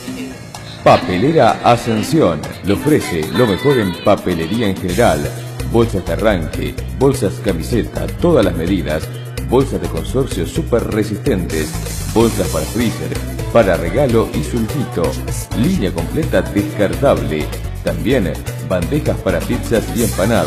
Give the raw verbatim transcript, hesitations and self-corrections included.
Papelera Ascensión le ofrece lo mejor en papelería en general: bolsas de arranque, bolsas camiseta, todas las medidas, bolsas de consorcio súper resistentes, bolsas para freezer, para regalo y sulfito, línea completa descartable, también bandejas para pizzas y empanadas.